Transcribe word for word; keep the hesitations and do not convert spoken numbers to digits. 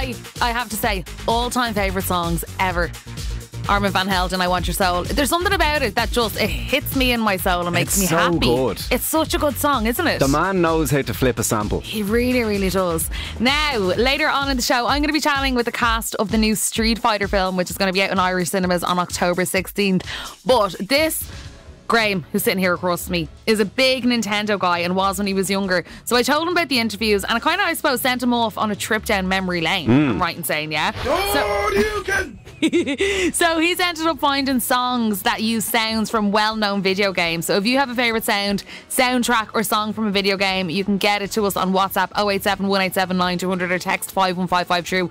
My, I have to say, all-time favourite songs ever. Armin van Helden, I Want Your Soul. There's something about it that just, it hits me in my soul and makes It's me so happy. good. It's such a good song, isn't it? The man knows how to flip a sample. He really, really does. Now, later on in the show, I'm going to be chatting with the cast of the new Street Fighter film, which is going to be out in Irish cinemas on October sixteenth. But this... Graham, who's sitting here across from me, is a big Nintendo guy and was when he was younger. So I told him about the interviews and I kind of, I suppose, sent him off on a trip down memory lane. Mm. I'm right in saying, yeah? So, you can. so he's ended up finding songs that use sounds from well-known video games. So if you have a favourite sound, soundtrack or song from a video game, you can get it to us on WhatsApp oh eight seven, one eight seven, nine two hundred or text five one five five through